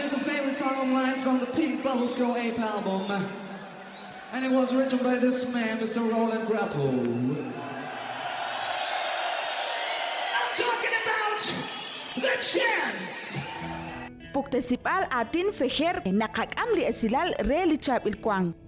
Here's a favorite song of mine from the Pink Bubbles Go Ape album. And it was written by this man, Mr. Roland Grapple. I'm talking about The Chance. Puktasipal atin feher nakakamli asilal relichab ilkwang.